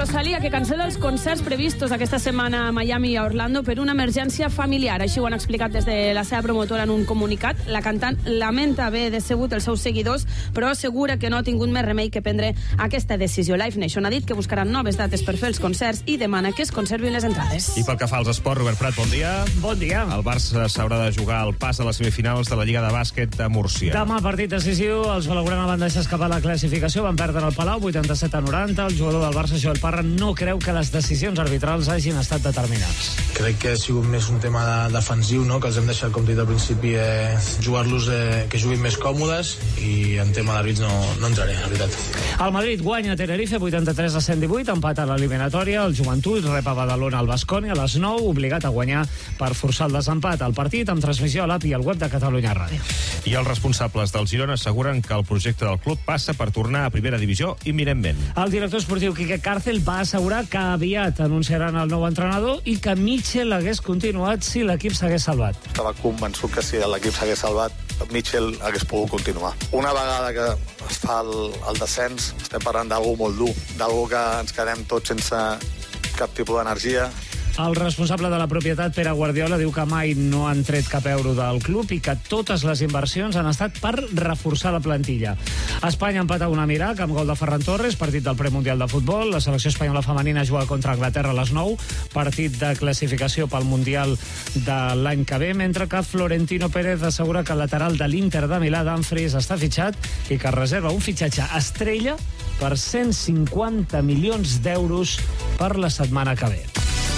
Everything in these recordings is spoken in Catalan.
Rosalía, que cancela els concerts previstos aquesta setmana a Miami i a Orlando per una emergència familiar. Així ho han explicat des de la seva promotora en un comunicat. La cantant lamenta haver decebut els seus seguidors, però assegura que no ha tingut més remei que prendre aquesta decisió. Live Nation ha dit que buscaran noves dates per fer els concerts i demana que es conservin les entrades. I pel que fa als esports, Robert Prat, bon dia. Bon dia. El Barça s'haurà de jugar el pas a les semifinals de la Lliga de Bàsquet de Múrcia. Demà partit decisiu, els blaugrana van deixar escapar la classificació, van perdre el Palau 87-90. El jugador del Barça, Joel Parra, no creu que les decisions arbitrals hagin estat determinants. Crec que ha sigut més un tema defensiu, no? Que els hem deixat, com dit al principi, jugar-los que juguin més còmodes, i en tema d'àrbits no entraré, la veritat. El Madrid guanya a Tenerife 83-118, empat a l'eliminatòria. El Joventut rep a Badalona el Baskonia a les 9, obligat a guanyar per forçar el desempat. El partit amb transmissió a l'AP i al web de Catalunya Ràdio. I els responsables del Girona asseguren que el projecte del club passa per tornar a primera divisió imminentment. El director esportiu Quique Cárcel va assegurar que aviat anunciaran el nou entrenador i que Mitchell hagués continuat si l'equip s'hagués salvat. Estava convençut que si l'equip s'hagués salvat, Mitchell hagués pogut continuar. Una vegada que es fa el descens, estem parlant d'algú molt dur, d'algú que ens quedem tots sense cap tipus d'energia. El responsable de la propietat, Pere Guardiola, diu que mai no han tret cap euro del club i que totes les inversions han estat per reforçar la plantilla. Espanya empata un Emirat amb gol de Ferran Torres, partit del premundial de futbol. La selecció espanyola femenina juga contra Anglaterra a les 9, partit de classificació pel Mundial de l'any que ve, mentre que Florentino Pérez assegura que el lateral de l'Inter de Milà, Dumfries, està fitxat i que reserva un fitxatge estrella per 150 milions d'euros per la setmana que ve.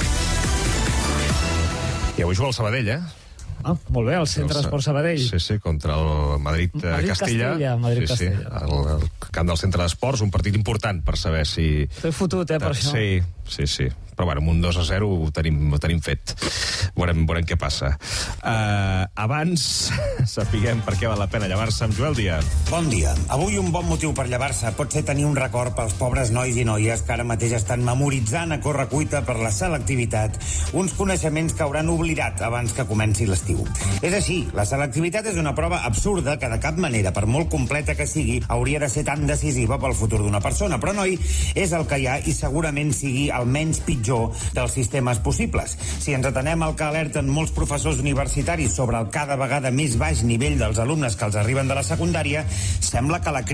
I avui juga el Sabadell, Molt bé, el Centre Esport Sabadell. Sí, contra el Madrid-Castilla. Madrid-Castilla. El camp del Centre d'Esports, un partit important per saber si... T'he fotut, per això. Sí. Però bueno, amb un 2-0 ho tenim fet. Veurem què passa. Abans, sapiguem per què val la pena llevar-se amb Joel Díaz. Bon dia. Avui un bon motiu per llevar-se pot ser tenir un record pels pobres nois i noies que ara mateix estan memoritzant a correcuita per la selectivitat uns coneixements que hauran oblidat abans que comenci l'estiu. És així, la selectivitat és una prova absurda que de cap manera, per molt completa que sigui, hauria de ser tan decisiva pel futur d'una persona. Però, noi, és el que hi ha i segurament sigui el menys pitjor dels sistemes possibles. Si ens atenem al que alerten molts professors universitaris sobre el cada vegada més baix nivell dels alumnes que els arriben de la secundària, sembla que la